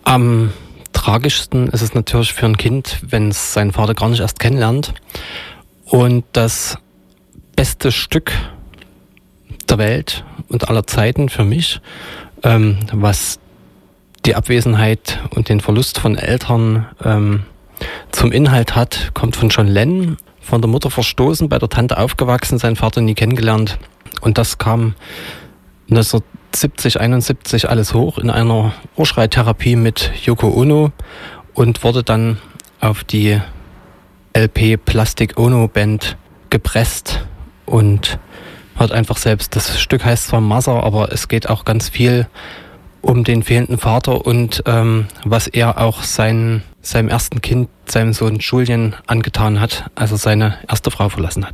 Am tragischsten ist es natürlich für ein Kind, wenn es seinen Vater gar nicht erst kennenlernt und das beste Stück der Welt und aller Zeiten für mich, was die Abwesenheit und den Verlust von Eltern zum Inhalt hat, kommt von John Lennon, von der Mutter verstoßen, bei der Tante aufgewachsen, seinen Vater nie kennengelernt. Und das kam 1970, 71 alles hoch in einer Ohrschreitherapie mit Yoko Ono und wurde dann auf die LP Plastic Ono Band gepresst und hat einfach selbst, das Stück heißt zwar Mother, aber es geht auch ganz viel um den fehlenden Vater und was er auch seinem ersten Kind, seinem Sohn Julian, angetan hat, als er seine erste Frau verlassen hat.